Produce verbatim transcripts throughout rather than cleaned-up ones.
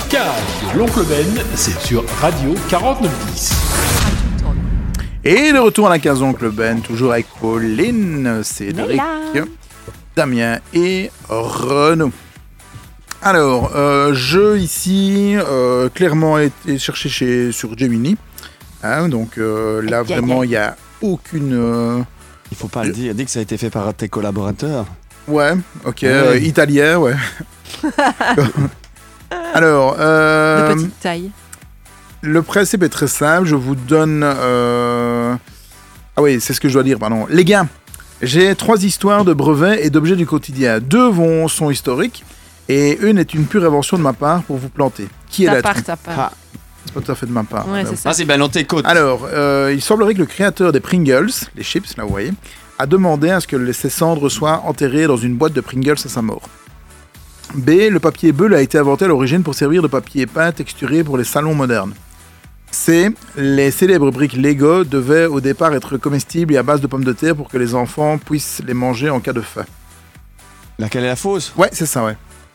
podcast de l'Oncle Ben, c'est sur Radio quarante-neuf dix. Et de retour à la case Oncle Ben, toujours avec Pauline, Cédric, Damien et Renaud. Alors, euh, jeu ici, euh, clairement été cherché chez, sur Gemini. Hein, donc euh, là, vraiment, il n'y a aucune... Euh... Il faut pas le dire, dis que ça a été fait par tes collaborateurs. Ouais, ok, Ouais. euh, italien, ouais. Alors, euh, De petite taille. le principe est très simple, je vous donne... Euh... Ah oui, c'est ce que je dois dire, pardon. Les gars, j'ai trois histoires de brevets et d'objets du quotidien. Deux vont, sont historiques, et une est une pure invention de ma part pour vous planter. Qui est Ta la part, ta part. Ah, C'est pas tout à fait de ma part. Ouais, là. c'est ça. ah c'est bien, on t'écoute. Alors, euh, il semblerait que le créateur des Pringles, les chips, là vous voyez, a demandé à ce que ses cendres soient enterrées dans une boîte de Pringles à sa mort. B. Le papier bulle a été inventé à l'origine pour servir de papier peint texturé pour les salons modernes. C. Les célèbres briques Lego devaient au départ être comestibles et à base de pommes de terre pour que les enfants puissent les manger en cas de faim. Laquelle est la fausse? Ouais, c'est ça, ouais.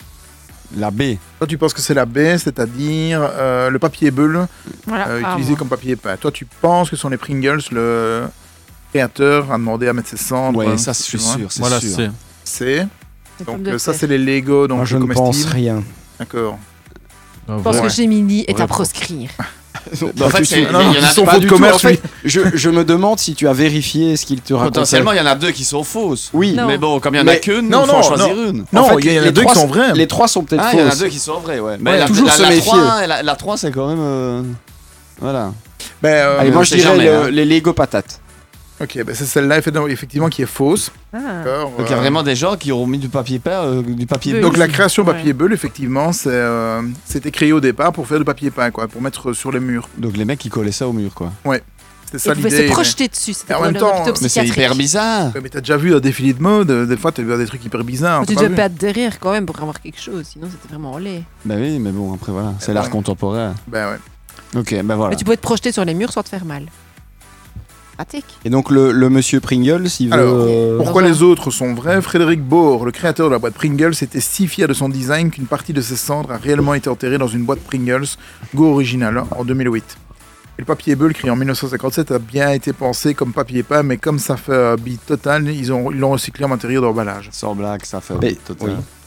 La B. Toi, tu penses que c'est la B, c'est-à-dire euh, le papier bulle Voilà. euh, Ah, utilisé bon. comme papier peint. Toi, tu penses que ce sont les Pringles, le créateur a demandé à mettre ses cendres. Ouais, euh, ça je suis tu vois. sûr, c'est Voilà, sûr. c'est. C'est. Les Donc pommes de euh, ça, terre. c'est les Lego, donc Moi, je ne pense comestibles. rien. D'accord. Ah, Je pense Ouais. que Gemini est Ouais, à pour- proscrire. En fait, c'est- il y Non, en ils a sont pas faux du de tout. commerce, En lui. fait, je, je me demande si tu as vérifié ce qu'il te racontait. Potentiellement, il y en a deux qui sont fausses. Oui, Non. Mais bon, comme il y en a Mais- qu'une, non, il faut non, en choisir une. Non, En fait, il y en a les deux qui trois- sont vrais. les trois sont peut-être Ah, il y en a fausses. deux qui sont vraies, ouais. Mais Ouais, la, toujours la, se la méfier. trois, et la, la trois, c'est quand même... euh, Voilà. Ben, euh, Allez, moi on je sait dirais jamais, le- hein. les Lego patates. ok, ben c'est celle-là effectivement, effectivement qui est fausse. Ah. D'accord, Donc il y a euh, vraiment des gens qui ont mis du papier peint, euh, du papier Oui. bulle. Donc la création Ouais. papier bulle, effectivement, c'est, euh, c'était créé au départ pour faire du papier peint, quoi, pour mettre sur les murs. Donc les mecs qui collaient ça au mur, quoi. C'était Et ça il pouvait l'idée. se projeter dessus. C'était en pour même le temps, hôpital Mais c'est psychiatrique. hyper bizarre. Mais, mais t'as déjà vu un défilé de mode, euh, des fois tu vois des trucs hyper bizarres. Tu t'as pas devais vu pas être derrière quand même pour avoir quelque chose, sinon c'était vraiment laid. Bah oui, mais bon, après voilà, c'est Ouais. l'art contemporain. Ben ouais. Ok, ben voilà. Mais tu pouvais te projeter sur les murs sans te faire mal. Pratique. Et donc le, le monsieur Pringles, il veut. Alors, euh, Pourquoi Enfin. les autres sont vrais? Frédéric Bohr, le créateur de la boîte Pringles, était si fier de son design qu'une partie de ses cendres a réellement été enterrée dans une boîte Pringles Go originale hein, en deux mille huit. Et le papier bulle, créé en mille neuf cent cinquante-sept, a bien été pensé comme papier peint, mais comme ça fait un bid total, ils ont- ils l'ont recyclé en matériau d'emballage. Sans blague, ça fait un Mais- bit total. oui.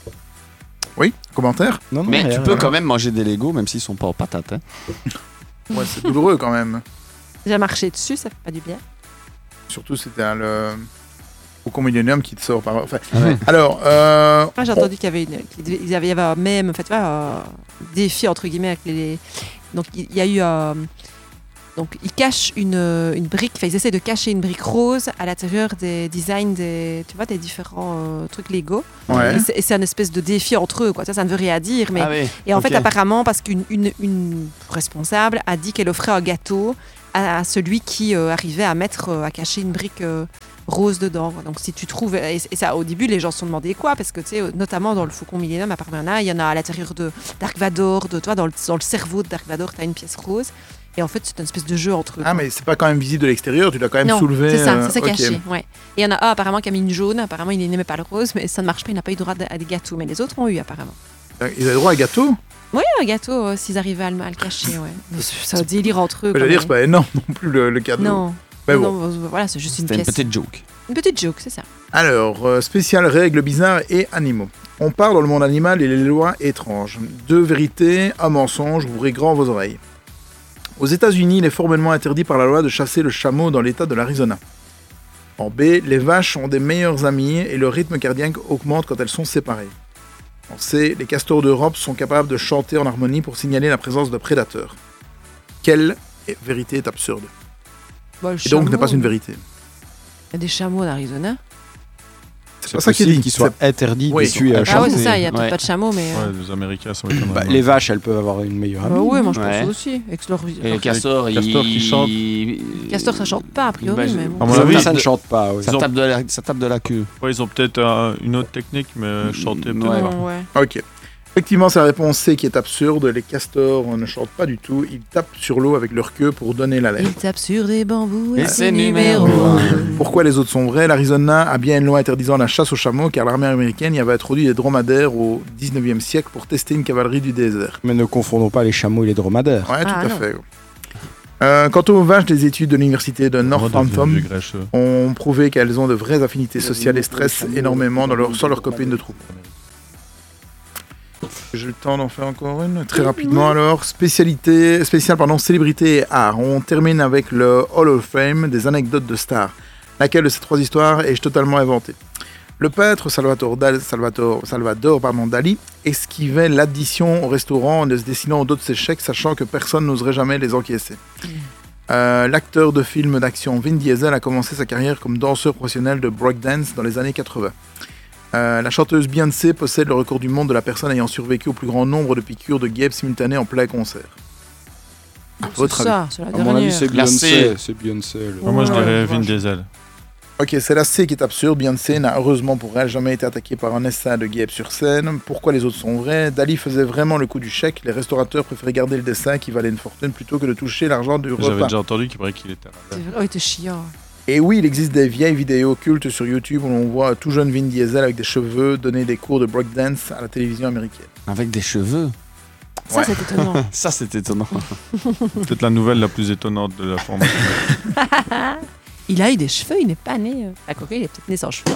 Oui, commentaire? Non, non, Mais rien, tu peux rien. quand même manger des Legos, même s'ils sont pas en patates. Hein. Ouais, c'est douloureux quand même. Déjà marché dessus, ça fait pas du bien. Surtout, c'était hein, le Faucon Millennium qui te sort par. Enfin, Ah ouais. alors, euh, Moi j'ai entendu qu'il y avait une, qu'il devait- il y avait, il y avait un même, en fait, tu vois, un défi entre guillemets avec les. Donc il y a eu. euh, donc ils cachent une, une brique, enfin ils essaient de cacher une brique rose à l'intérieur des designs des, tu vois, des différents euh, trucs Lego. ouais. Et c'est- Et c'est un espèce de défi entre eux, quoi. Ça, ça ne veut rien dire, mais Ah oui. et en ok. fait, apparemment, parce qu'une une, une responsable a dit qu'elle offrait un gâteau à, à celui qui euh, arrivait à mettre, euh, à cacher une brique euh, rose dedans. Donc, si tu trouves, et, et ça, au début, les gens se sont demandé quoi, parce que tu sais, euh, notamment dans le Faucon Millennium, apparemment, il y en a, il y en a à l'intérieur de Dark Vador, de toi, dans le, dans le cerveau de Dark Vador, tu as une pièce rose. Et en fait, c'est une espèce de jeu entre eux. Ah, mais c'est pas quand même visible de l'extérieur, tu dois quand même non, soulever. c'est ça, euh, ça c'est ok. caché. Ouais. Et il y en a un apparemment qui a mis une jaune, apparemment il n'aimait pas le rose, mais ça ne marche pas, il n'a pas eu droit à des gâteaux, mais les autres ont eu apparemment. Ils avaient droit à un gâteau? Oui, un gâteau, euh, s'ils arrivaient à le, à le cacher, ouais. C'est un délire entre eux. Je veux quand dire, même. c'est pas énorme non plus le, le cadeau. Non. Mais non, bon. non, voilà, c'est juste une C'était une pièce. petite joke. Une petite joke, c'est ça. Alors, euh, spécial règles bizarres et animaux. On part dans le monde animal et les lois étranges. Deux vérités, un mensonge, ouvrez grand vos oreilles. Aux États-Unis, il est formellement interdit par la loi de chasser le chameau dans l'État de l'Arizona. En B, les vaches ont des meilleurs amis et le rythme cardiaque augmente quand elles sont séparées. En C, les castors d'Europe sont capables de chanter en harmonie pour signaler la présence de prédateurs. Quelle est- vérité est absurde Bon, le et donc chameau, n'est pas une vérité? Il y a des chameaux en Arizona. C'est pas ça qui est dit. qu'il soit interdit Oui. de tuer un Ah Ah chameau. ouais, c'est ça, il n'y a peut-être Ouais. pas de chameau, mais. euh, Ouais, les Américains sont étonnants. Bah, les vaches, elles peuvent avoir une meilleure Bah amie. ouais, moi je Ouais. pense aussi. Avec leur... Et les leur- castors, castors ils... qui chantent. ils- Castor, ça chante pas, a priori, Bah, je- mais bon. À mon Ça, avis, ça ne ils- chante pas. oui. Ça Ils ont- tape, de la, ça tape de la queue. Ouais, ils ont peut-être euh, une autre technique, mais chanter peut-être Ouais. pas. Non, ouais. Ok. Effectivement, c'est la réponse C qui est absurde. Les castors ne chantent pas du tout. Ils tapent sur l'eau avec leur queue pour donner l'alerte. Il tape sur des bambous et, Et c'est c'est numéro numéro un. Pourquoi les autres sont vrais? L'Arizona a bien une loi interdisant la chasse aux chameaux car l'armée américaine y avait introduit des dromadaires au dix-neuvième siècle pour tester une cavalerie du désert. Mais ne confondons pas les chameaux et les dromadaires. Ouais, tout Ah, à non. fait. Euh, quant aux vaches, des études de l'université de Northampton Vieux grincheux. ont prouvé qu'elles ont de vraies affinités sociales et stressent énormément dans leur, sans leurs copines de troupe. J'ai le temps d'en faire encore une. Très rapidement alors. Spécialité, spéciale, pardon, célébrité et art. On termine avec le Hall of Fame des anecdotes de stars. Laquelle de ces trois histoires est totalement inventée? Le peintre Salvatore, Dal- Salvatore, Salvador pardon, Dali esquivait l'addition au restaurant en se dessinant au dos de ses chèques, sachant que personne n'oserait jamais les encaisser. Euh, L'acteur de films d'action Vin Diesel a commencé sa carrière comme danseur professionnel de breakdance dans les années quatre-vingts. Euh, la chanteuse Beyoncé possède le record du monde de la personne ayant survécu au plus grand nombre de piqûres de guêpes simultanées en plein concert. À C'est votre avis. ça, c'est la À mon avis, dernière. c'est La Beyoncé. C. C'est Beyoncé. le- Moi, je Ouais, dirais ouais, Vin ouais. Diesel. Ok, c'est la C qui est absurde. Beyoncé n'a heureusement pour elle jamais été attaquée par un essaim de guêpes sur scène. Pourquoi les autres sont vrais? Dali faisait vraiment le coup du chèque. Les restaurateurs préféraient garder le dessin qui valait une fortune plutôt que de toucher l'argent du J'avais repas. déjà entendu qu'il paraît qu'il était C'est radin. vrai. Oh, il était chiant. Et oui, il existe des vieilles vidéos cultes sur YouTube où l'on voit un tout jeune Vin Diesel avec des cheveux donner des cours de breakdance à la télévision américaine. Avec des cheveux. Ça, Ouais. c'est étonnant. Ça, c'est étonnant. Peut-être la nouvelle la plus étonnante de la formation. Il a eu des cheveux, il n'est pas né. euh. Ah, quoi, il est peut-être né sans cheveux.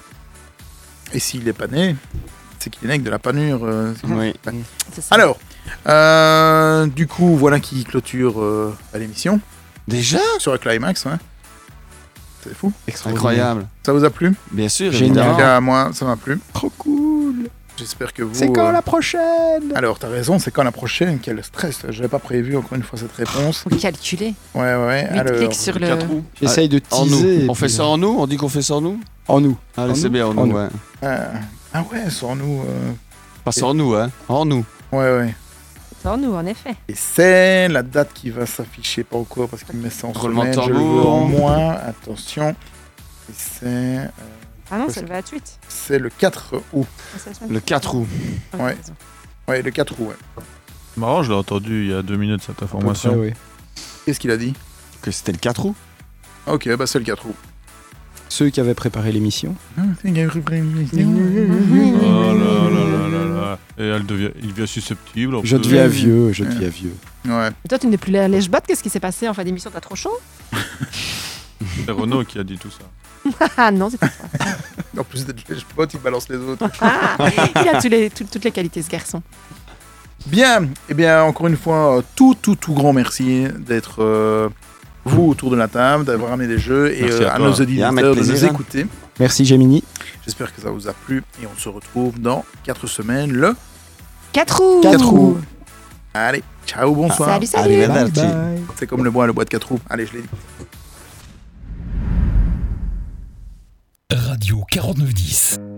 Et s'il n'est pas né, c'est qu'il est né avec de la panure. euh, Oui. C'est ça. Alors, euh, du coup, voilà qui clôture euh, l'émission Déjà? sur un climax. Ouais. C'est fou. Incroyable. Ça vous a plu? Bien sûr, Génial. En tout évidemment. cas, moi, ça m'a plu. Trop cool. J'espère que vous. C'est quand euh, la prochaine? Alors, t'as raison, c'est quand la prochaine? Quel stress! Je n'avais pas prévu encore une fois cette réponse. Faut calculer. Ouais, ouais. Huit Alors, clics sur le. Quatre roues. J'essaye de En teaser. nous. et On fait puis- ça en nous? On dit qu'on fait ça en nous? En nous. Allez, En c'est nous bien en En nous, nous. ouais. euh, ah ouais, sans nous. euh, Pas ça en nous, hein? En nous. Ouais, ouais. Sans nous, en effet. Et c'est la date qui va s'afficher, pas encore parce qu'il me met ça en Roulement de semaine, je le veux tambour. en moins. Attention. Et c'est, euh, Ah non, Parce c'est le vingt-huit. c'est le quatre août. Ah, c'est la semaine. Le quatre roues. Ah, t'as Ouais. raison. Ouais, le quatre août, ouais. C'est marrant, je l'ai entendu il y a deux minutes cette À peu information. près, oui. Qu'est-ce qu'il a dit? Que c'était le quatre roues. Ok, bah c'est le quatre août. Ceux qui avaient préparé l'émission. Oh là là là là là. Et elle devient, il devient susceptible. en Je plus. deviens vieux, je deviens vieux. Ouais. Et toi, tu n'es plus la lèche-botte. Qu'est-ce qui s'est passé en fin d'émission? T'as trop chaud? C'est Renaud qui a dit tout ça. Ah non, c'est pas ça. En plus d'être les spots, il balance les autres. Ah, il a tous les, tout- toutes les qualités, ce garçon. Bien, eh bien, encore une fois, euh, tout, tout, tout grand merci d'être euh, vous autour de la table, d'avoir amené des jeux et Merci euh, à à, toi. nos Et à auditeurs mettre de nous plaisir, hein. écouter. Merci Gemini. J'espère que ça vous a plu et on se retrouve dans quatre semaines le Quatre roues. quatre roues. Allez, ciao, bonsoir. Salut, salut. Arrivederci. C'est comme le bois, le bois de quatre roues. Allez, je l'ai dit. Radio quarante-neuf dix.